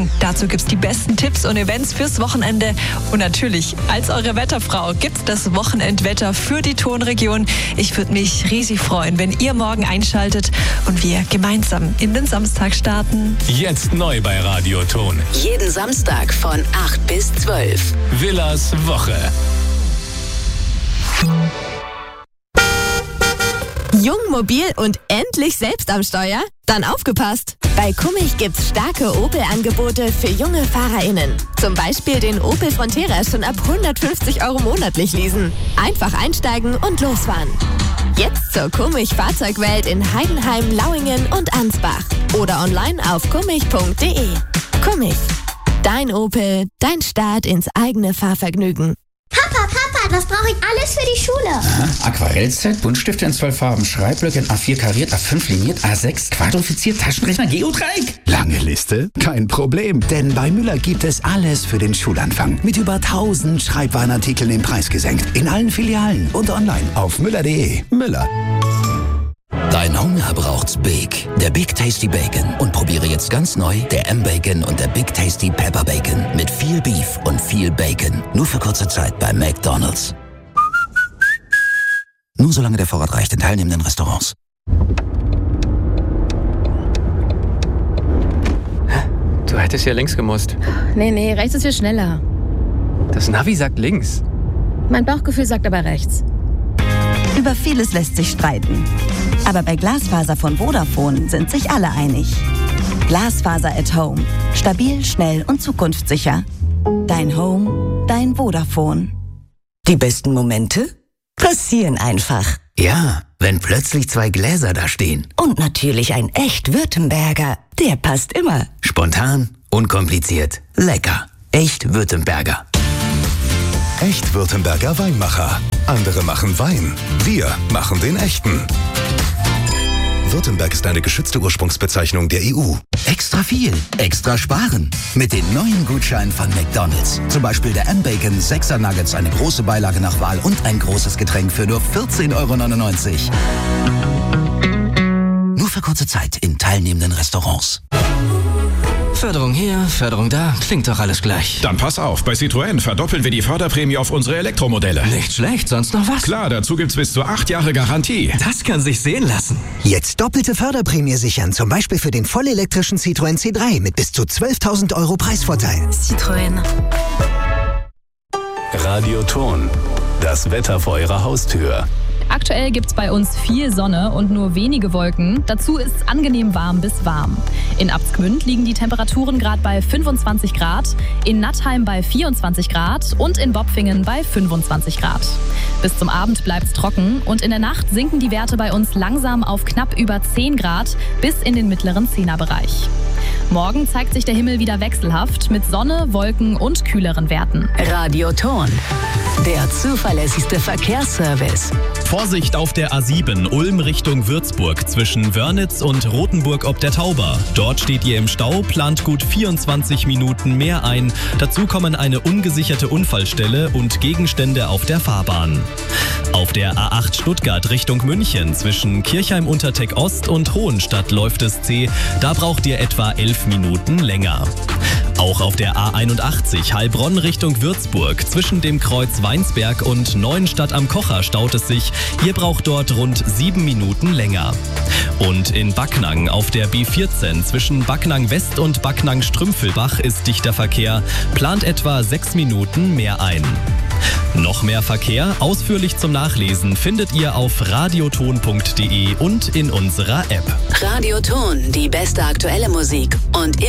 Regen. Dazu gibt's die besten Tipps und Events fürs Wochenende. Und natürlich, als eure Wetterfrau gibt's das Wochenendwetter für die Tonregion. Ich würde mich riesig freuen, wenn ihr morgen einschaltet und wir gemeinsam in den Samstag starten. Jetzt neu bei Radio Ton. Jeden Samstag von 8 bis 12. Willas Woche. Jung, mobil und endlich selbst am Steuer? Dann aufgepasst! Bei Kummich gibt's starke Opel-Angebote für junge FahrerInnen. Zum Beispiel den Opel Frontera schon ab 150 € monatlich leasen. Einfach einsteigen und losfahren. Jetzt zur Kummich Fahrzeugwelt in Heidenheim, Lauingen und Ansbach. Oder online auf kummich.de. Kummich. Dein Opel, dein Start ins eigene Fahrvergnügen. Papa, was brauche ich alles für die Schule? Aha. Aquarellset, Buntstifte in 12 Farben, Schreibblöcke in A4 kariert, A5 liniert, A6 quadrifiziert, Taschenrechner, Geodreieck. Lange Liste? Kein Problem, denn bei Müller gibt es alles für den Schulanfang. Mit über 1000 Schreibwarenartikeln den Preis gesenkt. In allen Filialen und online auf müller.de. Müller. Dein Hunger braucht's Big. Der Big Tasty Bacon. Und probiere jetzt ganz neu der M-Bacon und der Big Tasty Pepper Bacon. Mit viel Beef und viel Bacon. Nur für kurze Zeit bei McDonald's. Nur solange der Vorrat reicht in teilnehmenden Restaurants. Du hättest ja links gemusst. Nee, rechts ist viel schneller. Das Navi sagt links. Mein Bauchgefühl sagt aber rechts. Über vieles lässt sich streiten. Aber bei Glasfaser von Vodafone sind sich alle einig. Glasfaser at Home. Stabil, schnell und zukunftssicher. Dein Home, dein Vodafone. Die besten Momente passieren einfach. Ja, wenn plötzlich 2 Gläser da stehen. Und natürlich ein echt Württemberger. Der passt immer. Spontan, unkompliziert, lecker. Echt Württemberger. Echt Württemberger Weinmacher. Andere machen Wein. Wir machen den echten. Württemberg ist eine geschützte Ursprungsbezeichnung der EU. Extra viel, extra sparen. Mit den neuen Gutscheinen von McDonald's. Zum Beispiel der M-Bacon, 6er Nuggets, eine große Beilage nach Wahl und ein großes Getränk für nur 14,99 €. Nur für kurze Zeit in teilnehmenden Restaurants. Förderung hier, Förderung da, klingt doch alles gleich. Dann pass auf, bei Citroën verdoppeln wir die Förderprämie auf unsere Elektromodelle. Nicht schlecht, sonst noch was? Klar, dazu gibt's bis zu 8 Jahre Garantie. Das kann sich sehen lassen. Jetzt doppelte Förderprämie sichern, zum Beispiel für den vollelektrischen Citroën C3 mit bis zu 12.000 € Preisvorteil. Citroën. Radio Ton. Das Wetter vor Ihrer Haustür. Aktuell gibt's bei uns viel Sonne und nur wenige Wolken. Dazu ist es angenehm warm bis warm. In Abtsgmünd liegen die Temperaturen gerade bei 25 Grad, in Nattheim bei 24 Grad und in Bopfingen bei 25 Grad. Bis zum Abend bleibt's trocken und in der Nacht sinken die Werte bei uns langsam auf knapp über 10 Grad bis in den mittleren 10er-Bereich. Morgen zeigt sich der Himmel wieder wechselhaft mit Sonne, Wolken und kühleren Werten. Radio Ton. Der zuverlässigste Verkehrsservice. Vorsicht auf der A7 Ulm Richtung Würzburg zwischen Wörnitz und Rothenburg ob der Tauber. Dort steht ihr im Stau, plant gut 24 Minuten mehr ein. Dazu kommen eine ungesicherte Unfallstelle und Gegenstände auf der Fahrbahn. Auf der A8 Stuttgart Richtung München zwischen Kirchheim-Unterteck Ost und Hohenstadt läuft es zäh. Da braucht ihr etwa 11 Minuten länger. Auch auf der A81 Heilbronn Richtung Würzburg zwischen dem Kreuz Weinsberg und Neuenstadt am Kocher staut es sich. Ihr braucht dort rund 7 Minuten länger. Und in Backnang auf der B14 zwischen Backnang West und Backnang Strümpfelbach ist dichter Verkehr. Plant etwa 6 Minuten mehr ein. Noch mehr Verkehr, ausführlich zum Nachlesen, findet ihr auf radioton.de und in unserer App. Radio Ton, die beste aktuelle Musik und